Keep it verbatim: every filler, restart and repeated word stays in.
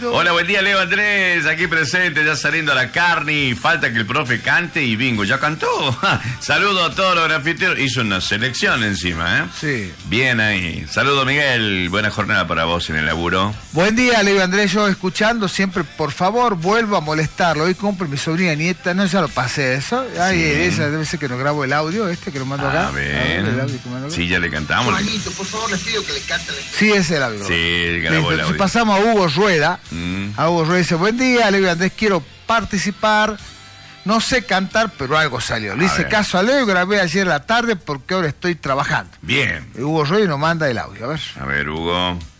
Luisito. Hola, buen día, Leo Andrés, aquí presente, ya saliendo a la carne. Falta que el profe cante y bingo, ¿ya cantó? Saludo a todos los grafiteros. Hizo una selección encima, ¿eh? Sí. Bien ahí. Saludo, Miguel. Buena jornada para vos en el laburo. Buen día, Leo Andrés, yo escuchando siempre, por favor, vuelvo a molestarlo. Hoy compro mi sobrina nieta, no, ya lo pasé eso. Ay, Sí. esa debe ser que no grabo el audio este que lo mando acá. A ver. A ver, el audio que mando acá. Sí, ya le cantamos. Juanito, por favor, les pido que le canten. Sí, ese es el audio. Sí, grabó Listo, el audio. si pasamos a Hugo Rueda. Mm. A Hugo Rueda dice, buen día, Leo Andrés, quiero participar. No sé cantar, pero algo salió. Le A hice ver. caso a Leo, grabé ayer a la tarde porque ahora estoy trabajando. Bien. Y Hugo Rueda nos manda el audio, a ver. A ver, Hugo.